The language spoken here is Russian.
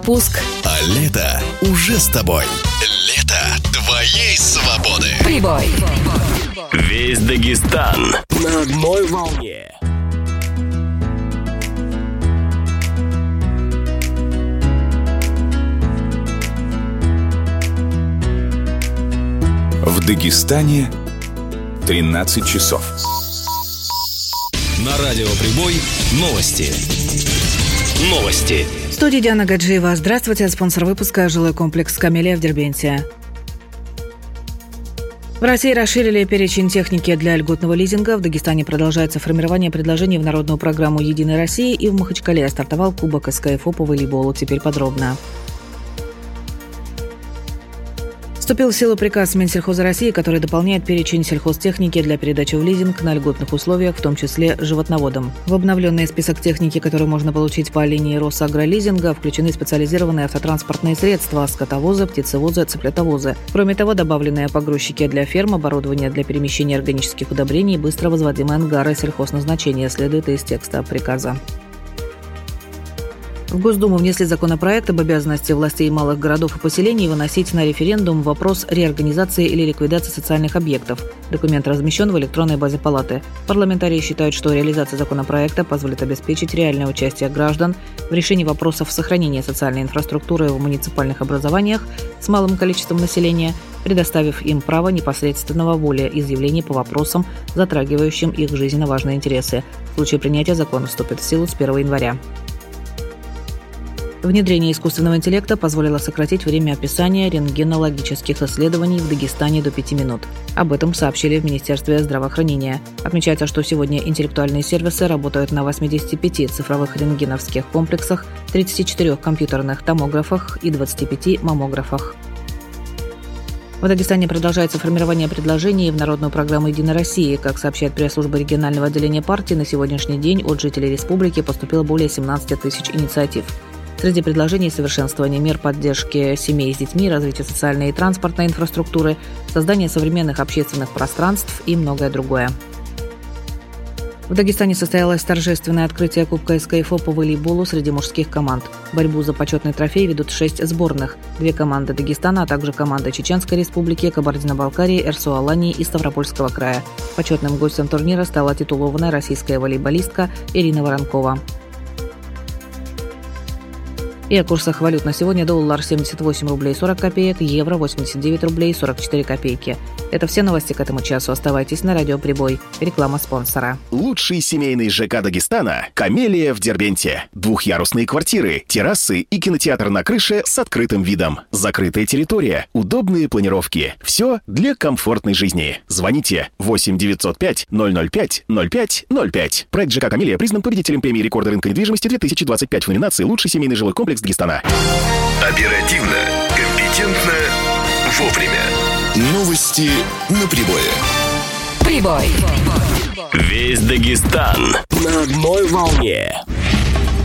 Пуск. А лето уже с тобой. Лето твоей свободы. Прибой. Весь Дагестан на одной волне. В Дагестане 13 часов. На радио Прибой новости. Новости. В студии Диана Гаджиева. Здравствуйте. Спонсор выпуска — жилой комплекс «Камелия» в Дербенте. В России расширили перечень техники для льготного лизинга. В Дагестане продолжается формирование предложений в народную программу «Единой России», и в Махачкале стартовал Кубок СКФО по волейболу. Теперь подробно. Вступил в силу приказ Минсельхоза России, который дополняет перечень сельхозтехники для передачи в лизинг на льготных условиях, в том числе животноводам. В обновленный список техники, который можно получить по линии Росагролизинга, включены специализированные автотранспортные средства, скотовозы, птицевозы, цыплятовозы. Кроме того, добавлены погрузчики для ферм, оборудование для перемещения органических удобрений, быстро возводимые ангары сельхозназначения, следует из текста приказа. В Госдуму внесли законопроект об обязанности властей малых городов и поселений выносить на референдум вопрос реорганизации или ликвидации социальных объектов. Документ размещен в электронной базе Палаты. Парламентарии считают, что реализация законопроекта позволит обеспечить реальное участие граждан в решении вопросов сохранения социальной инфраструктуры в муниципальных образованиях с малым количеством населения, предоставив им право непосредственного волеизъявления по вопросам, затрагивающим их жизненно важные интересы. В случае принятия закона вступит в силу с 1 января. Внедрение искусственного интеллекта позволило сократить время описания рентгенологических исследований в Дагестане до 5 минут. Об этом сообщили в Министерстве здравоохранения. Отмечается, что сегодня интеллектуальные сервисы работают на 85 цифровых рентгеновских комплексах, 34 компьютерных томографах и 25 маммографах. В Дагестане продолжается формирование предложений в народную программу «Единой России». Как сообщает пресс-служба регионального отделения партии, на сегодняшний день от жителей республики поступило более 17 тысяч инициатив. Среди предложений — совершенствование мер поддержки семей с детьми, развитие социальной и транспортной инфраструктуры, создание современных общественных пространств и многое другое. В Дагестане состоялось торжественное открытие Кубка СКФО по волейболу среди мужских команд. Борьбу за почетный трофей ведут 6 сборных. 2 команды Дагестана, а также команды Чеченской Республики, Кабардино-Балкарии, Эрсу-Алании и Ставропольского края. Почетным гостем турнира стала титулованная российская волейболистка Ирина Воронкова. И о курсах валют на сегодня: доллар 78 рублей 40 копеек, евро 89 рублей 44 копейки. Это все новости к этому часу. Оставайтесь на радио Прибой. Реклама спонсора. Лучший семейный ЖК Дагестана – «Камелия» в Дербенте. Двухъярусные квартиры, террасы и кинотеатр на крыше с открытым видом. Закрытая территория, удобные планировки. Все для комфортной жизни. Звоните 8 905 005 05 05. Проект ЖК «Камелия» признан победителем премии рекорда рынка недвижимости 2025 в номинации «Лучший семейный жилой комплекс Дагестана». Оперативно, компетентно, вовремя. Новости на Прибое. Прибой. Весь Дагестан на одной волне.